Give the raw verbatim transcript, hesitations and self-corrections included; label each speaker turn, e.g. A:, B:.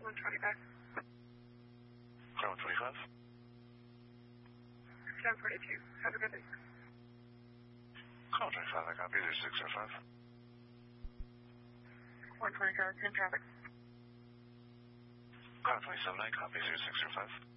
A: one twenty-five.
B: Car one twenty-five.
A: seven forty-two. Have a good day.
B: Car one twenty-five, I copy. There's six oh five.
A: one twenty-seven, ten traffic.
B: Car one twenty-seven, I copy. There's six oh five.